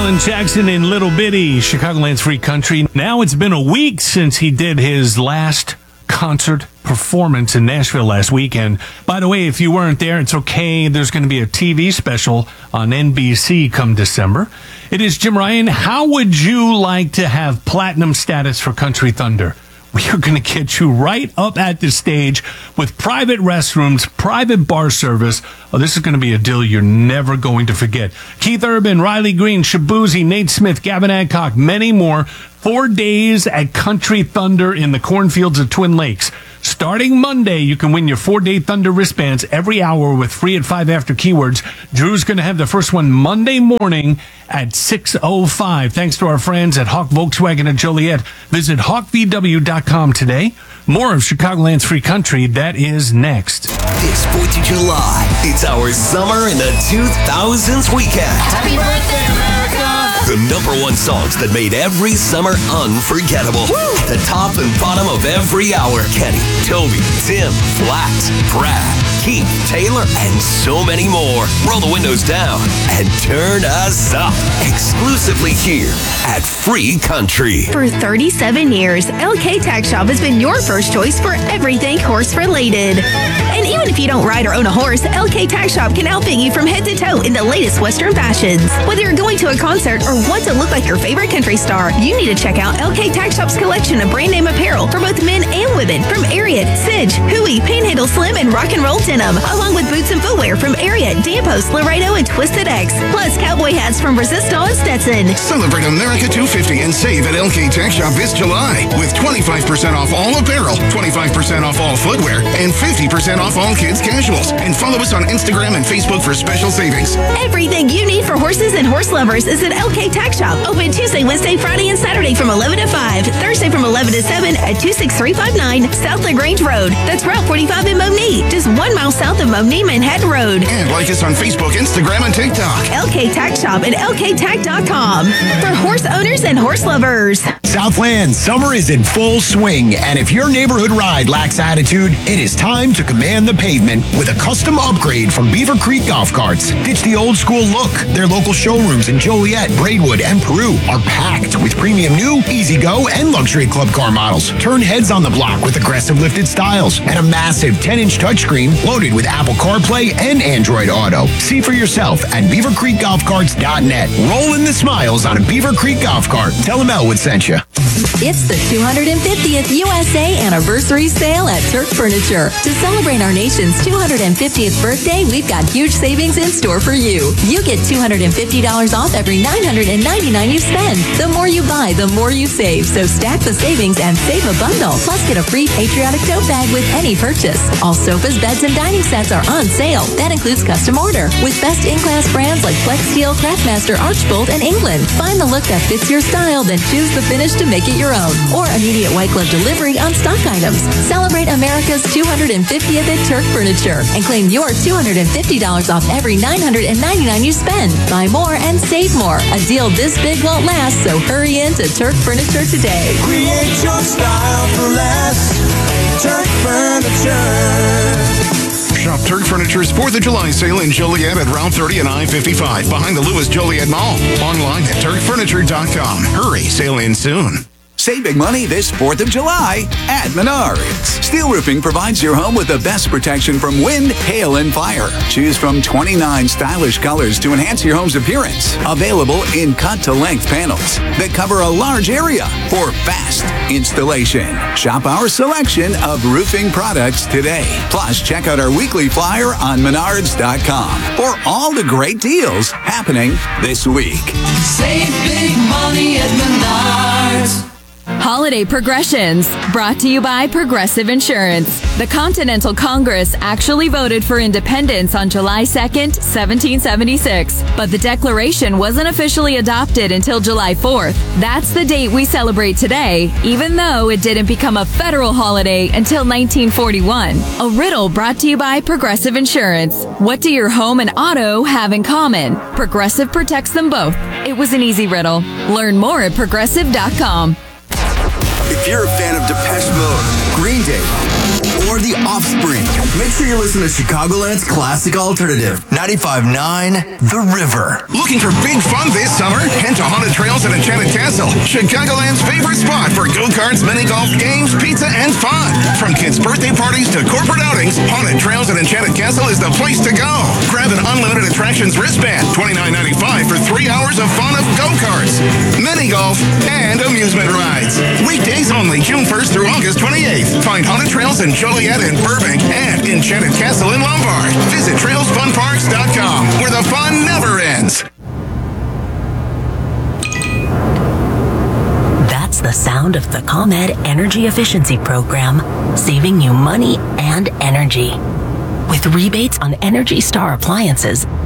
Alan Jackson in Little Bitty, Chicagoland's Free Country. Now it's been a week since he did his last concert performance in Nashville last weekend. By the way, if you weren't there, it's okay. There's going to be a TV special on NBC come December. It is Jim Ryan. How would you like to have platinum status for Country Thunder? We are going to get you right up at the stage with private restrooms, private bar service. Oh, this is going to be a deal you're never going to forget. Keith Urban, Riley Green, Shabuzi, Nate Smith, Gavin Adcock, many more. 4 days at Country Thunder in the cornfields of Twin Lakes. Starting Monday, you can win your 4-day Thunder wristbands every hour with free at 5 after keywords. Drew's going to have the first one Monday morning at 6:05. Thanks to our friends at Hawk Volkswagen at Joliet. Visit hawkvw.com today. More of Chicagoland's Free Country. That is next. This 4th of July, it's our Summer in the 2000s weekend. Happy birthday, America! The #1 songs that made every summer unforgettable. Woo! At the top and bottom of every hour, Kenny, Toby, Tim, Flax, Brad, Keith, Taylor, and so many more. Roll the windows down and turn us up. Exclusively here at Free Country. For 37 years, LK Tack Shop has been your first choice for everything horse-related. And even if you don't ride or own a horse, LK Tack Shop can outfit you from head to toe in the latest Western fashions. Whether you're going to a concert or want to look like your favorite country star, you need to check out LK Tack Shop's collection of brand name apparel for both men and women from Ariat, Sidge, Huey, Panhandle Slim, and Rock and Roll Denim, along with boots and footwear from Ariat, Dampos, Laredo, and Twisted X, plus cowboy hats from Resistol and Stetson. Celebrate America 250 and save at LK Tack Shop this July with 25% off all apparel, 25% off all footwear, and 50% off all kids' casuals. And follow us on Instagram and Facebook for special savings. Everything you need for horses and horse lovers is at LK Tack Shop. Open Tuesday, Wednesday, Friday, and Saturday from 11 to 5. Thursday from 11 to 7 at 26359 South LaGrange Road. That's Route 45 in Momney, just 1 mile south of Momney, Manhattan Road. And like us on Facebook, Instagram, and TikTok. LK Tack Shop at lktack.com for horse owners and horse lovers. Southland, summer is in full swing, and if your neighborhood ride lacks attitude, it is time to command the pavement with a custom upgrade from Beaver Creek Golf Carts. Ditch the old school look. Their local showrooms in Joliet, Braidwood, and Peru are packed with premium new, easy-go, and luxury club car models. Turn heads on the block with aggressive lifted styles and a massive 10-inch touchscreen loaded with Apple CarPlay and Android Auto. See for yourself at BeaverCreekGolfCarts.net. Roll in the smiles on a Beaver Creek Golf Cart. Tell them Elwood sent you. It's the 250th USA Anniversary Sale at Turk Furniture. To celebrate our nation's 250th birthday, we've got huge savings in store for you. You get $250 off every $999 you spend. The more you buy, the more you save. So stack the savings and save a bundle. Plus, get a free patriotic tote bag with any purchase. All sofas, beds, and dining sets are on sale. That includes custom order with best-in-class brands like FlexSteel, Craftmaster, Archbold, and England. Find the look that fits your style, then choose the finish to make it your own. Or immediate white glove delivery on stock items. Celebrate America's 250th at Turk Furniture and claim your $250 off every $999 you spend. Buy more and save more. A deal this big won't last, so hurry in to Turk Furniture today. Create your style for less. Turk Furniture. Shop Turk Furniture's 4th of July sale in Joliet at Route 30 and I-55 behind the Lewis Joliet Mall. Online at turkfurniture.com. Hurry, sale ends soon. Save big money this 4th of July at Menards. Steel Roofing provides your home with the best protection from wind, hail, and fire. Choose from 29 stylish colors to enhance your home's appearance. Available in cut-to-length panels that cover a large area for fast installation. Shop our selection of roofing products today. Plus, check out our weekly flyer on Menards.com for all the great deals happening this week. Save big money at Menards. Holiday Progressions, brought to you by Progressive Insurance. The Continental Congress actually voted for independence on July 2nd, 1776, but the Declaration wasn't officially adopted until July 4th. That's the date we celebrate today, even though it didn't become a federal holiday until 1941. A riddle brought to you by Progressive Insurance. What do your home and auto have in common? Progressive protects them both. It was an easy riddle. Learn more at Progressive.com. If you're a fan of Depeche Mode, Green Day, or The Offspring. Make sure you listen to Chicagoland's classic alternative, 95.9 The River. Looking for big fun this summer? Head to Haunted Trails at Enchanted Castle, Chicagoland's favorite spot for go-karts, mini-golf, games, pizza, and fun. From kids' birthday parties to corporate outings, Haunted Trails at Enchanted Castle is the place to go. Grab an unlimited attractions wristband, $29.95 for 3 hours of fun of go-karts, mini-golf, and amusement rides. Weekdays only, June 1st through August 28th. Find Haunted Trails in Joliet and Burbank and Enchanted Castle in Lombard. Visit trailsfunparks.com, where the fun never ends. That's the sound of the ComEd Energy Efficiency Program, saving you money and energy. With rebates on Energy Star appliances,